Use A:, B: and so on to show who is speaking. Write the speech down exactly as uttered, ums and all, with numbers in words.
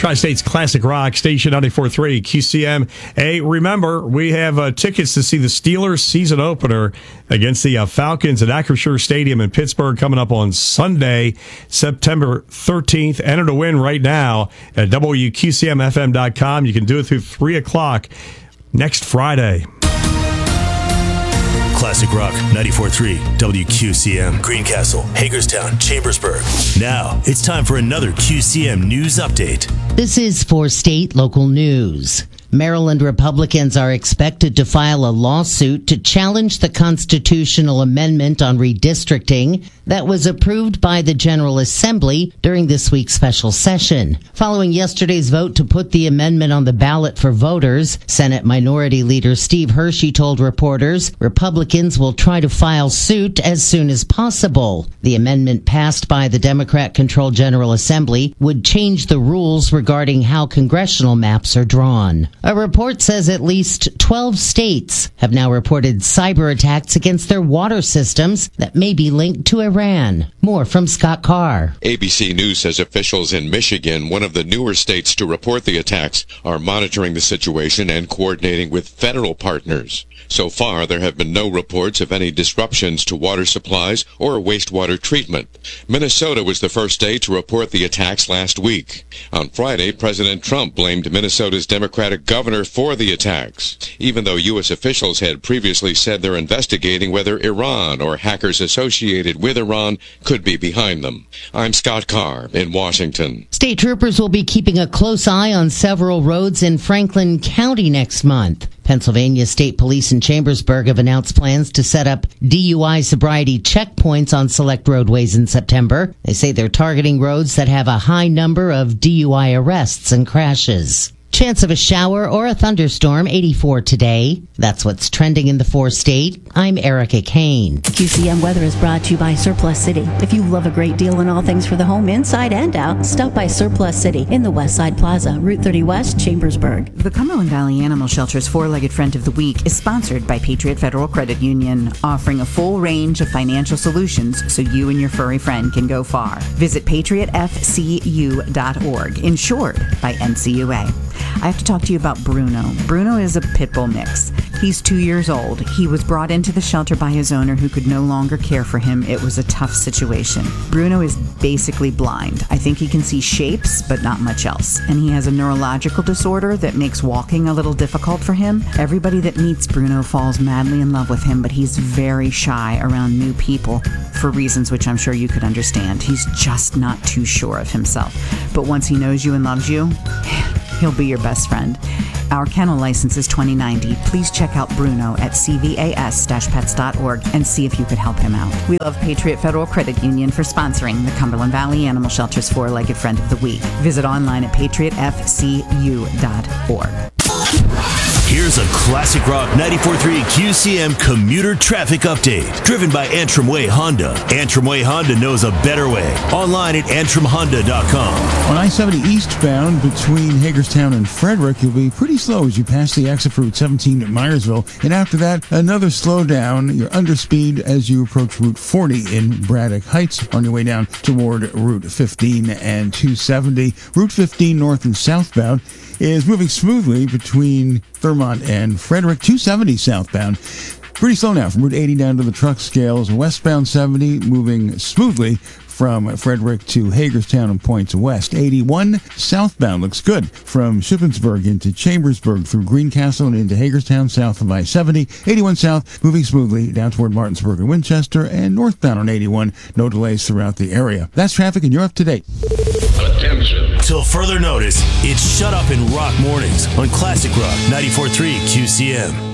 A: Tri-State's Classic Rock, Station ninety-four point three, Q C M. Hey, remember, we have uh, tickets to see the Steelers season opener against the uh, Falcons at Acrisure Stadium in Pittsburgh coming up on Sunday, September thirteenth. Enter to win right now at W Q C M F M dot com. You can do it through three o'clock next Friday.
B: Classic Rock ninety-four point three, W Q C M, Greencastle, Hagerstown, Chambersburg. Now, it's time for another Q C M News Update.
C: This is for state local news. Maryland Republicans are expected to file a lawsuit to challenge the constitutional amendment on redistricting that was approved by the General Assembly during this week's special session. Following yesterday's vote to put the amendment on the ballot for voters, Senate Minority Leader Steve Hershey told reporters Republicans will try to file suit as soon as possible. The amendment passed by the Democrat-controlled General Assembly would change the rules regarding how congressional maps are drawn. A report says at least twelve states have now reported cyber attacks against their water systems that may be linked to Iran. More from Scott Carr.
D: A B C News says officials in Michigan, one of the newer states to report the attacks, are monitoring the situation and coordinating with federal partners. So far, there have been no reports of any disruptions to water supplies or wastewater treatment. Minnesota was the first state to report the attacks last week. On Friday, President Trump blamed Minnesota's Democratic governor for the attacks, even though U S officials had previously said they're investigating whether Iran or hackers associated with Iran could be behind them. I'm Scott Carr in Washington.
C: State troopers will be keeping a close eye on several roads in Franklin County next month. Pennsylvania State Police in Chambersburg have announced plans to set up D U I sobriety checkpoints on select roadways in September. They say they're targeting roads that have a high number of D U I arrests and crashes. Chance of a shower or a thunderstorm, eighty-four today. That's what's trending in the four-state. I'm Erica Kane.
E: Q C M Weather is brought to you by Surplus City. If you love a great deal on all things for the home, inside and out, stop by Surplus City in the West Side Plaza, Route thirty West, Chambersburg.
F: The Cumberland Valley Animal Shelter's Four-Legged Friend of the Week is sponsored by Patriot Federal Credit Union, offering a full range of financial solutions so you and your furry friend can go far. Visit patriot f c u dot org, insured by N C U A. I have to talk to you about Bruno. Bruno is a pit bull mix. He's two years old. He was brought into the shelter by his owner who could no longer care for him. It was a tough situation. Bruno is basically blind. I think he can see shapes, but not much else. And he has a neurological disorder that makes walking a little difficult for him. Everybody that meets Bruno falls madly in love with him, but he's very shy around new people for reasons which I'm sure you could understand. He's just not too sure of himself. But once he knows you and loves you, he'll be your best friend. Our kennel license is twenty ninety. Please check out Bruno at c v a s dash pets dot org and see if you could help him out. We love Patriot Federal Credit Union for sponsoring the Cumberland Valley Animal Shelter's Four-Legged Friend of the Week. Visit online at patriot f c u dot org.
B: Here's a Classic Rock ninety-four point three Q C M commuter traffic update, driven by Antrim Way Honda. Antrim Way Honda knows a better way. Online at antrim honda dot com.
G: On I seventy eastbound between Hagerstown and Frederick, you'll be pretty slow as you pass the exit for Route seventeen at Myersville. And after that, another slowdown. You're under speed as you approach Route forty in Braddock Heights on your way down toward Route fifteen and two seventy. Route fifteen north and southbound is moving smoothly between Thurmont and Frederick. two seventy southbound. Pretty slow now from Route eighty down to the truck scales. Westbound seventy moving smoothly from Frederick to Hagerstown and points west. eighty-one southbound looks good from Shippensburg into Chambersburg through Greencastle and into Hagerstown south of I seventy. eighty-one south moving smoothly down toward Martinsburg and Winchester, and northbound on eighty-one. No delays throughout the area. That's traffic and you're up to date.
B: Attention. Till further notice, it's Shut Up and Rock Mornings on Classic Rock ninety-four point three Q C M.